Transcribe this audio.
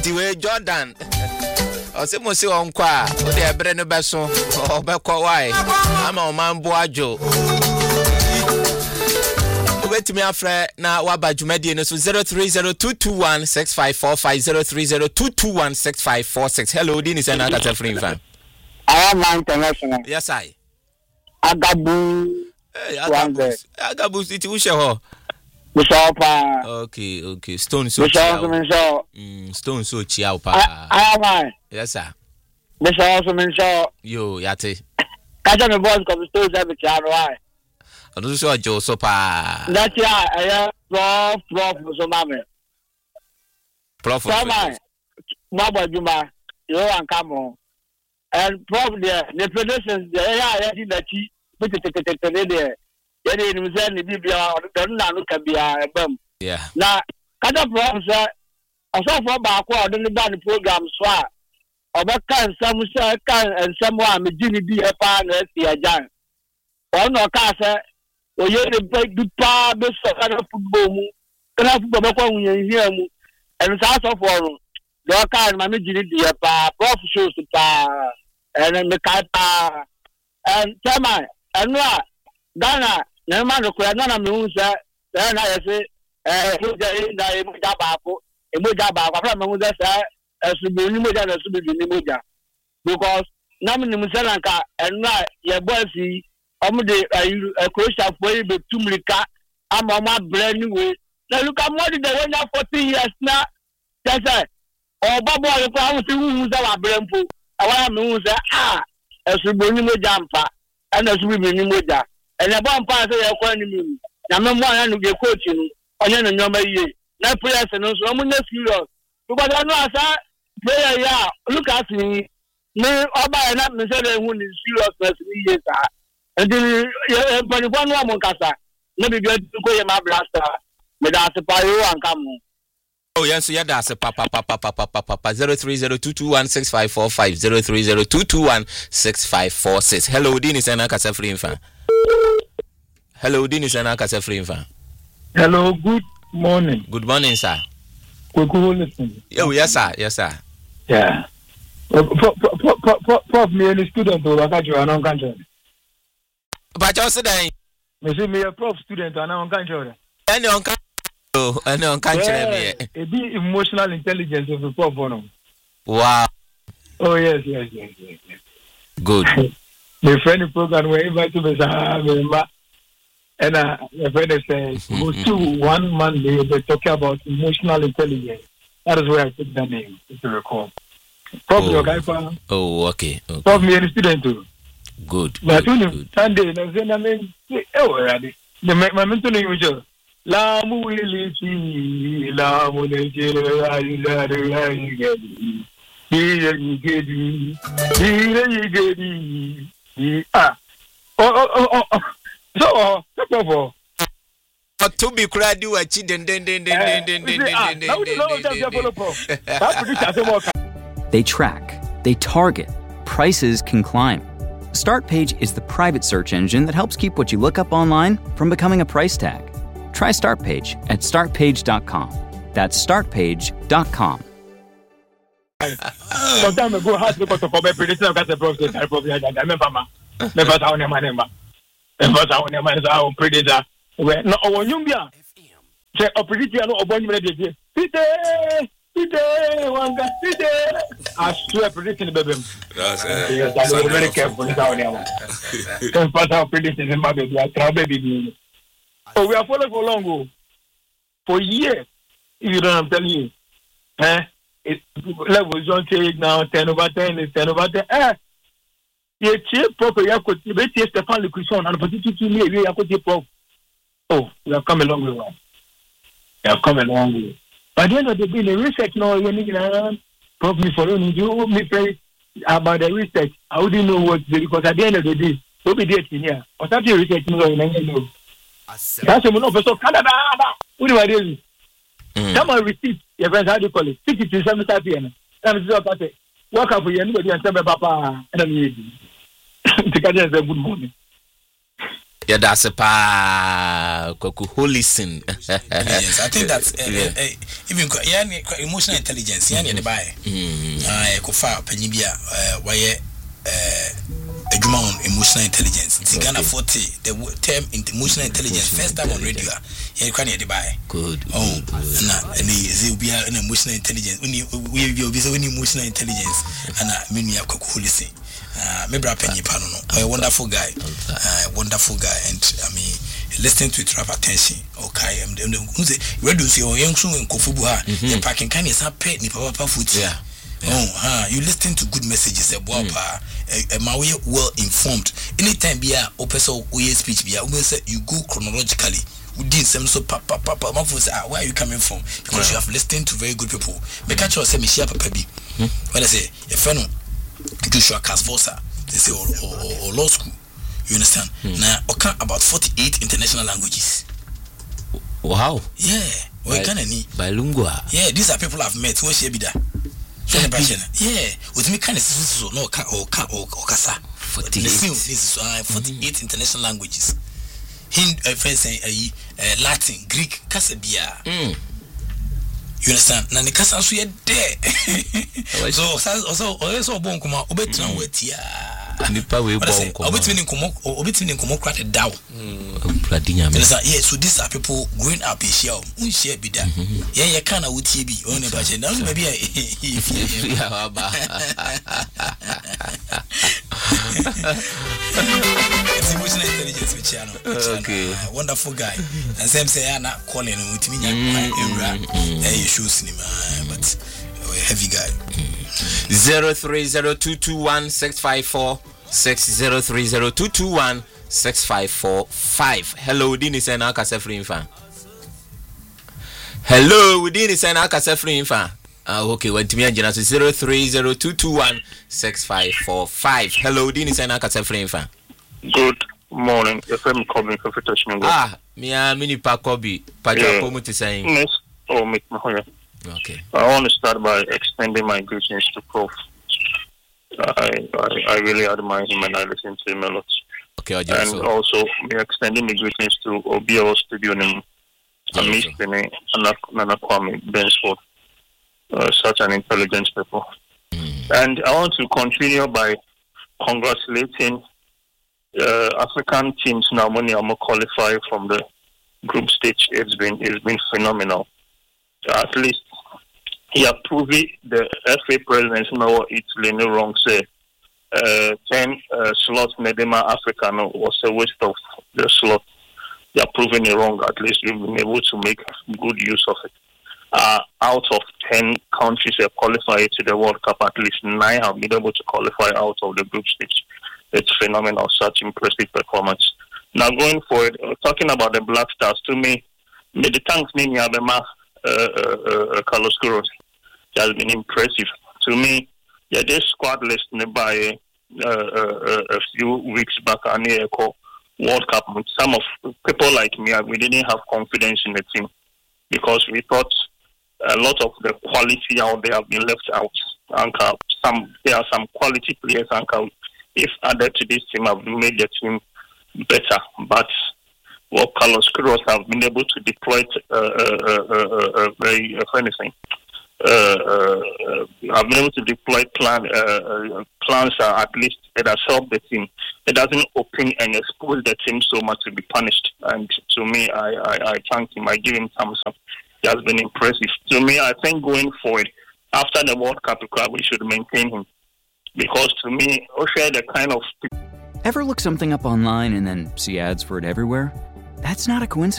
Diwe Jordan. O se mo se on kwa o de ebre no beso o be kwa why ama o man boajo o betimi afre na waba dwumadi no so 0302216545 0302216546. Hello din is na kata free fan. I am international. Yes I. Agabu. Hey, Agabu it wo she ho. Bishop. Okay. Stone so. Stone so chia pa. I am. Yes sir. Bishop so. Yo, yate. Kaja me boss come stone say be chia right. Ado so ajo so pa. That ya prof so mame. Prof. Sama. Mabwa juma. Yo ankamo. And prof there the predecessors there ya did that chi. Put there. Yeni ni mzee ni biblia na no kabia ebam na kada professor asofo ba ko odun ba ni program so a obeka nsam se kan nsam a megini di e pa na esi ajan ono ka se oye ni bi pa be so kana football mu kana football be kwa hunyan hia mu en sa asofo ro do ka ma megini di e pa prof shows pa en me ka pa en chama enu a Ghana na ma no kwa na me hu se na yese na emoja baako afra me hu se subu ni moja na subu ni moja because na me ni se nka enu a ye boys omude Croatia for be tumrika ama ma brand we na look at more than 40 years na say babo le kwa hu se hu se wa brempo awa me hu se subu ni moja mpa na subu ni moja and the bomb pass a quantity. Now, no more than you coach you, or you know, my not players and also I'm not serious. Because I know I player, yeah, look at me. No, all by not necessarily who is serious, yes, and then one woman casa. Maybe get to go in my blaster, but that's a pyro and come. Oh, yes, yeah, that's a papa 0302216545 0302216546. Hello, Dean is an Akasa free fan. Hello, Dean is an Akasa free fan. Hello, good morning. Good morning, sir. Oh, yes, sir. Yes, sir. Yeah. Prof, me a student or I got you an country. But also, then, me a prof student and on country. And on country, it be emotional intelligence of the prof. Wow. Oh, yes. Good. My friend program where invited me and a friend says, go to 1 Monday, they're talking about emotional intelligence. That is where I took that name, if you recall. Probably okay. Okay. Probably a student too. Good. But Sunday, I mean, the my mental language. La mulisi, la mulisi, So, to be cried, you are cheating. They track, they target, prices can climb. StartPage is the private search engine that helps keep what you look up online from becoming a price tag. Try StartPage at startpage.com. That's startpage.com. Sometimes I go hard to come back prediction of the process. I probably remember my predator. No, when you be check a predator, no, one minute. Today, one guy, I swear, prediction, baby. That's very careful. Don't pass our prediction in my baby. I try, baby. Oh, we are following for long, for years. If you don't, I'm telling you, levels don't take now 10 over 10 is 10 over 10. You cheap proper. You could be the family question and particularly to me. You could be prop. Oh, we have come a long way. We have come a long way. By the end of the day, the research now you need to probably follow you. Me pray about the research. I wouldn't know what because at the end of the day, we'll be there here. Or something research no know. That's no so Canada. What do I do? Someone receipt. Your friends, how do you call it? 60 to 75 p.m. I'm just about to work up for you anybody and tell me Papa and I'm easy. To catch us a good morning. Yeah, that's a pa Holison. Yes, I think that's even emotional intelligence. Yeah, the buy. Kofa Penibia, why Ejuma on emotional intelligence. Tigana 40, the term emotional intelligence, first time on radio. Yeah, you can't hear the buy. Good. Oh, and they be an emotional intelligence. We be emotional intelligence, and I mean, we have Holison. Maybe Penny Panono, a wonderful guy, and I mean, listening to it, have attention. Okay, and who's it? Where do you see your young son in Kofubuha? The parking can is a pet, Nipa foot. Yeah. Oh, you listen to good messages, a wapa, a well informed. Anytime be a opeso speech, be a say you go chronologically. We did some so papa. Where are you coming from? Because you have listened to very good people. Make a choice, say, Michelle Papabi. When I say, a friend. Joshua Kasvosa, they say, or law school. You understand? Now, okay, about 48 international languages. Wow. Yeah. Bilingual. Yeah, these are people I've met. Where's Shebida? Yeah. With me, kind of no Kasa. 48 international languages. Latin, Greek, Kasabia. You understand? Na nikasa so ye there. So bon kuma obetina wetia. Nipa we bon kuma. Obetini nkomo kwate daw. Yeah, so these are people growing up in share. Un share bi da. Yeah, kana wutie bi. O ne ba che. Na maybe yeah ba. It's emotional intelligence with channel. Okay. Wonderful guy. And same say na calling with me show cinema, but a heavy guy. 0302216546 0302216545. Hello, Dini Sena Kasefri Infa. Hello, Dini Sena Kasefri Infa. Okay, when to me and 0302216545. Hello, Dini Sena Kasefri Infa. Good morning. If I'm coming for protection. Mini Pakobi. Pajapo Muti saying. Yes. Oh, make my home. Okay. I want to start by extending my greetings to Prof. I really admire him and I listen to him a lot. Okay, and also extending the greetings to OBO Studio name, Amish Pene, Nana Kwame Bensford, such an intelligent people. And I want to continue by congratulating African teams now when they are qualified from the group stage. It's been phenomenal. At least he have proven the FA president know Italy no wrong say 10 slots Nedema Africa was a waste of the slot. They are proving it wrong. At least we've been able to make good use of it. Out of 10 countries that qualified to the World Cup, at least 9 have been able to qualify out of the group stage. It's phenomenal, such impressive performance. Now going forward, talking about the Black Stars, to me, the thanks name Yabema Carlos Queiroz has been impressive. To me, this squad list by a few weeks back on the World Cup, with some of people like me, we didn't have confidence in the team because we thought a lot of the quality out there have been left out. There are some quality players, if added to this team, have made the team better. But Carlos Queiroz have been able to deploy very anything. I've been able to deploy plans. At least it has helped the team. It doesn't open and expose the team so much to be punished. And to me, I thank him. I give him thumbs up. He has been impressive. To me, I think going forward after the World Cup, we should maintain him because to me, O'Shea the kind of. Ever look something up online and then see ads for it everywhere? That's not a coincidence.